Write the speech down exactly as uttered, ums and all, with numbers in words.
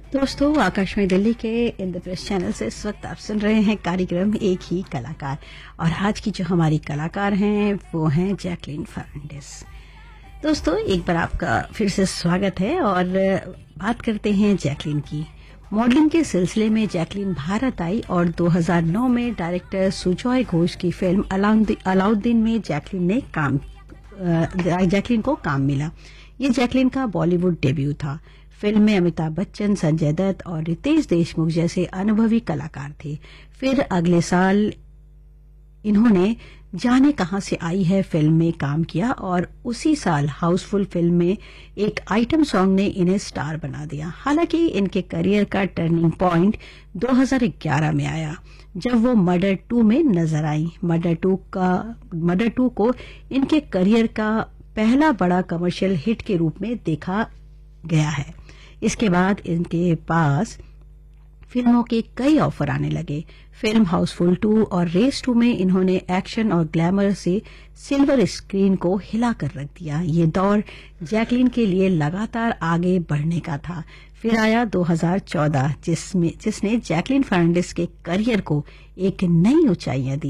दोस्तों, आकाशवाणी दिल्ली के इंद्रप्रस्थ चैनल से इस वक्त आप सुन रहे हैं कार्यक्रम एक ही कलाकार। और आज की जो हमारी कलाकार हैं वो हैं जैकलीन फर्नांडिस। दोस्तों, एक बार आपका फिर से स्वागत है और बात करते हैं जैकलीन की। मॉडलिंग के सिलसिले में जैकलीन भारत आई और दो हज़ार नौ में डायरेक्टर सुजॉय घोष की फिल्म अलाउद्दीन में जैकलीन ने काम जैकलीन को काम मिला। ये जैकलीन का बॉलीवुड डेब्यू था। फिल्म में अमिताभ बच्चन, संजय दत्त और रितेश देशमुख जैसे अनुभवी कलाकार थे। फिर अगले साल इन्होंने जाने कहां से आई है फिल्म में काम किया और उसी साल हाउसफुल फिल्म में एक आइटम सॉन्ग ने इन्हें स्टार बना दिया। हालांकि इनके करियर का टर्निंग पॉइंट दो हज़ार ग्यारह में आया जब वो मर्डर टू में नजर आई। मर्डर टू का मर्डर टू को इनके करियर का पहला बड़ा कमर्शियल हिट के रूप में देखा गया है। इसके बाद इनके पास फिल्मों के कई ऑफर आने लगे। फिल्म हाउसफुल टू और रेस टू में इन्होंने एक्शन और ग्लैमर से सिल्वर स्क्रीन को हिलाकर रख दिया। ये दौर जैकलीन के लिए लगातार आगे बढ़ने का था। फिर आया दो हज़ार चौदह जिसमें जिसने जैकलीन फर्नांडिस के करियर को एक नई ऊंचाइयां दी।